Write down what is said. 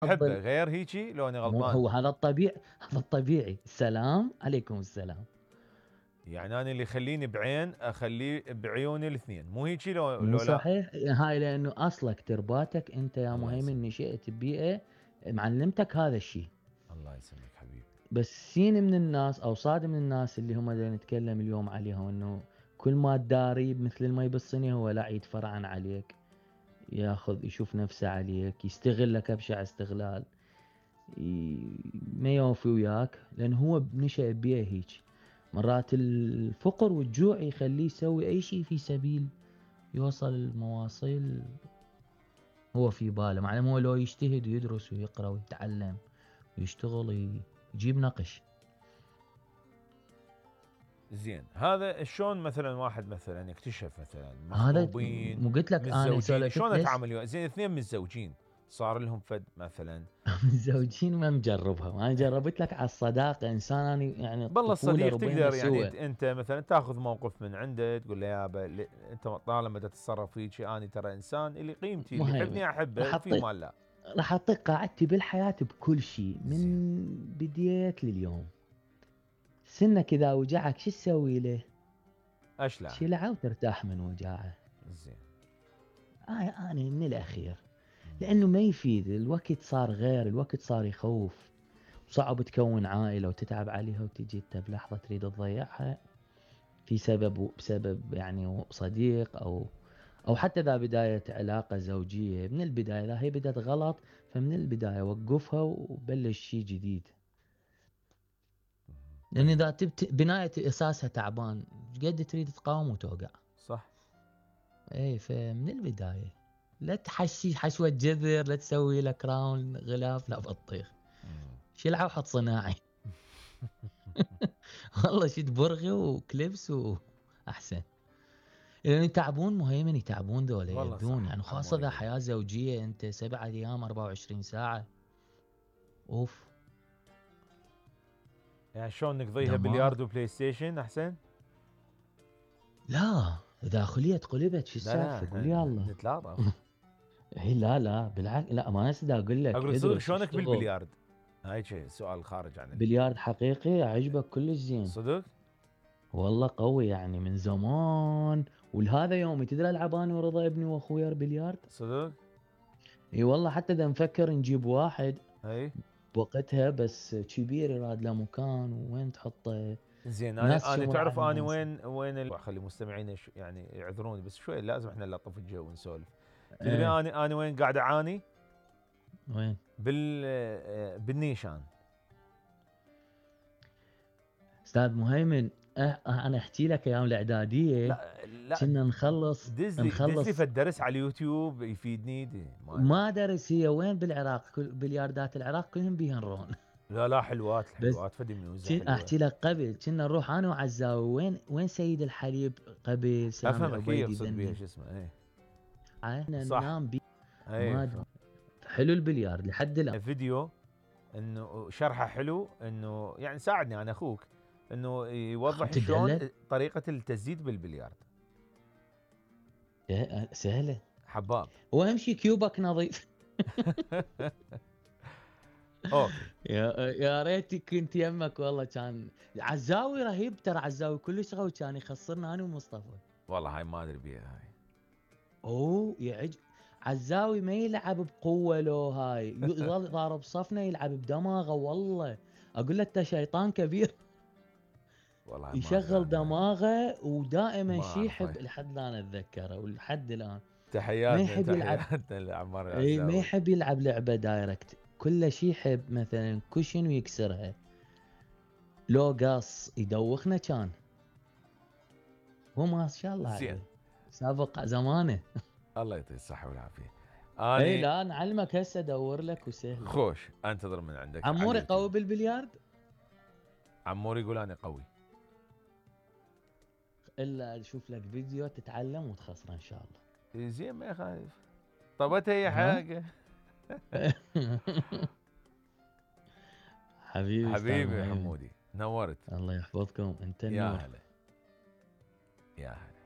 حبه افضل. غير هيجي لو اني مو غلطان؟ هو هذا الطبيعي، هذا الطبيعي. السلام عليكم السلام. يعني انا اللي يخليني بعين اخليه بعيوني الاثنين، مو هيجي مو لو لا؟ صحيح هاي؟ لانه اصلك ترباتك انت يا الله مهيمن، يسلمك. نشأت ببيئة معلمتك هذا الشيء. الله يسلمك حبيبي. بس سين من الناس او صاد من الناس اللي هم دا نتكلم اليوم عليهم، انه كل ما تداري مثل ما يبصني هو لا يتفرعن عليك، ياخذ يشوف نفسه عليك، يستغلك ابشع استغلال، ما يوفي وياك، لان هو نشأ ببيئة هيك. مرات الفقر والجوع يخليه يسوي اي شيء في سبيل يوصل المواصيل هو في باله، مع هو لو يجتهد ويدرس ويقرأ ويتعلم ويشتغل يجيب نقش. زين، هذا شلون مثلا واحد مثلا يكتشف مثلا هذا مخطوبين مو قلت لك انا متزوجين، سولفت شلون ليش؟ اتعامل وياه؟ زين اثنين متزوجين صار لهم فد مثلا. متزوجين ما مجربها، انا جربت لك على الصداقة، انسان انا يعني بالله الطفولة الصديق ربينا تقدر يعني سوا. انت مثلا تاخذ موقف من عنده تقول له يابا انت طالما بدك تتصرف فيك انا ترى انسان اللي قيمتي، اللي مهيمن، يحبني احبه راح وفي اعطيك مال لا. راح اعطيك قاعدتي بالحياة بكل شيء زين. من بديت لليوم. سنك اذا وجعك شو تسوي له؟ اشلع. شلعه وترتاح من وجاعه. زين. انا من الاخير، لانه ما يفيد. الوقت صار غير، الوقت صار يخوف. صعب تكون عائلة وتتعب عليها وتجي انت بلحظة تريد تضيعها في سبب، بسبب يعني صديق او حتى اذا بداية علاقة زوجية من البداية، اذا هي بدت غلط فمن البداية وقفها وبلش شيء جديد. لان طيب. اذا بناية اساسها تعبان قد تريد تقاوم وتوقع. صح. اي فمن البداية لا تحشي حشوة جذر، لا تسوي لك راون غلاف، لا بطيخ. شيلها وحط صناعي. والله شد برغي وكليبس واحسن. لان يتعبون مهيمن، يتعبون ذولا والله يبدون صح يعني، خاصه عمور اذا يقول لي. حياه زوجيه انت 7 ايام 24 ساعه. اوف. يعني شلون نقضيها دمار. بلياردو بلاي ستيشن احسن؟ لا اذا خليت قلبت شو لا لا السالفه؟ قول احنا لي الله. نتلاطف. هي لا لا بالعكس، لا ما نسد اقول لك اقول صدق ادرس شلونك اشتغل. بالبليارد؟ هاي شيء سؤال خارج عن بليارد حقيقي عجبك كلش زين. صدق. والله قوي يعني من زمان. ولهذا يومي تدري العب انا ورضا ابني واخويا بليارد. صدق. اي والله حتى اذا نفكر نجيب واحد اي. بوقتها، بس كبير يراد له مكان وين تحطه. زين، ناس انا شغل تعرف انا عليها. وين خلي مستمعينا يعني يعذروني بس شوي، لازم احنا نلطف الجو ونسولف. تدري ايه. انا وين قاعد اعاني؟ وين؟ بالنيشان. استاذ مهيمن، انا احكي لك ايام الاعداديه لا لا، كنا نخلص دز لي نخلص. فالدرس على اليوتيوب يفيدني ما ادري. ما درس هي وين بالعراق، كل بلياردات العراق كلهم بيهن رون. لا لا، حلوات بس الحلوات فدي ميوزة حلوة. احكي لك قبل كنا نروح انا وعزاوي وين سيد الحليب قبل سلام افهمك، هي العبيدي يقصد بيها ذني. شو اسمه ايه. عنا صح. ننام بي. ايه. ما حلو البليارد لحد الان. فيديو انه شرحه حلو، انه يعني ساعدني انا اخوك انه يوضح شلون تدلل. طريقة التسديد بالبلياردو. سهله. حباب. واهم شيء كيوبك نظيف. اوكي. يا ريتي كنت يمك والله. كان عزاوي رهيب ترى، عزاوي كلش قوي، كان يخسرنا انا ومصطفى. والله هاي ما ادري بيها هاي. اوه عزاوي ما يلعب بقوه، لو هاي يظل ضارب صفنا يلعب بدماغه. والله اقول له انت شيطان كبير. والله ما ادري يشغل عنها هاي. دماغه ودائما ما شي اعرف هاي. يحب لحد الان اتذكره ولحد الان. ما تحياتنا يحب يلعب. تحياتنا لعمار اي ما العزاوي. يحب يلعب لعبه دايركت، كل شي يحب مثلا كوشن ويكسرها. لو قاص يدوخنا كان. هو ما شاء الله زين. عليه سابق زمانه. الله يعطيه الصحة والعافية. اي اني لا نعلمك هسه ادور لك وسهله. خوش انتظر من عندك على عموري قوي اليوتيوب. بالبليارد. عمور يقول انا قوي. الا اشوف لك فيديو تتعلم وتخسره ان شاء الله. زين ما يخالف. طبتها هي ها. حاجة. حبيبي استاذ حبيبي مهيمن. حمودي نورت. الله يحفظكم، انت يا النور. هلا. يا هلا.